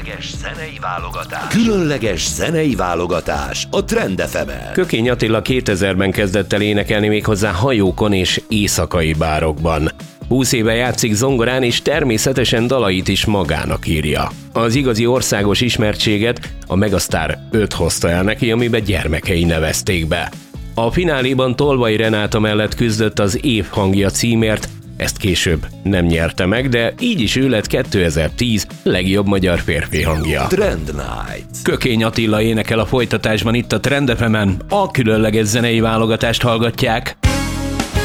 Különleges zenei válogatás a Trend FM-en. Kökény Attila 2000-ben kezdett el énekelni, méghozzá hajókon és éjszakai bárokban. 20 éve játszik zongorán, és természetesen dalait is magának írja. Az igazi országos ismertséget a Megasztár 5 hozta el neki, amiben gyermekei nevezték be. A fináléban Tolvay Renáta mellett küzdött az Év hangja címért, ezt később nem nyerte meg, de így is ő lett 2010 legjobb magyar férfi hangja. Trend Night. Kökény Attila énekel a folytatásban itt a Trend FM-en, a különleges zenei válogatást hallgatják.